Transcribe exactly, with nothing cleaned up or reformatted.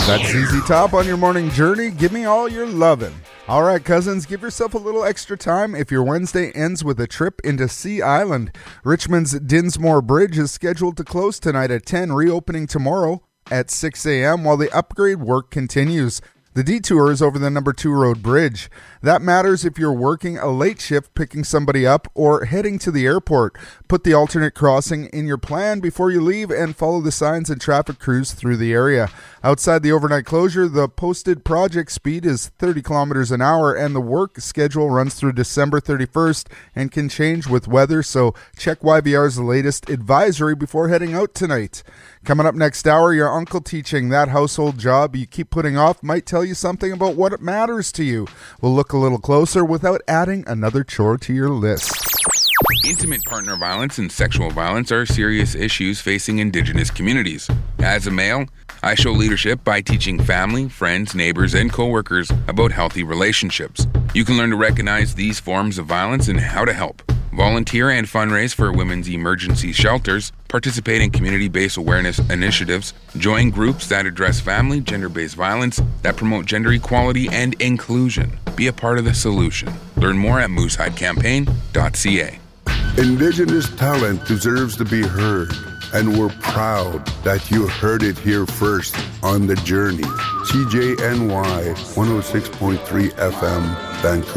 That's Z Z Top on your morning journey. Give me all your lovin'. All right, cousins, give yourself a little extra time if your Wednesday ends with a trip into Sea Island. Richmond's Dinsmore Bridge is scheduled to close tonight at ten, reopening tomorrow at six a.m. while the upgrade work continues. The detour is over the number two road bridge. That matters if you're working a late shift picking somebody up or heading to the airport. Put the alternate crossing in your plan before you leave and follow the signs and traffic crews through the area. Outside the overnight closure, the posted project speed is thirty kilometers an hour and the work schedule runs through December thirty-first and can change with weather, so check Y V R's latest advisory before heading out tonight. Coming up next hour, your uncle teaching that household job you keep putting off might tell you something about what matters to you. We'll look a little closer without adding another chore to your list. Intimate partner violence and sexual violence are serious issues facing Indigenous communities. As a male, I show leadership by teaching family, friends, neighbors, and coworkers about healthy relationships. You can learn to recognize these forms of violence and how to help. Volunteer and fundraise for women's emergency shelters, participate in community-based awareness initiatives, join groups that address family, gender-based violence, that promote gender equality and inclusion. Be a part of the solution. Learn more at moose hide campaign dot c a. Indigenous talent deserves to be heard, and we're proud that you heard it here first on The Journey. C J N Y one oh six point three F M, Vancouver.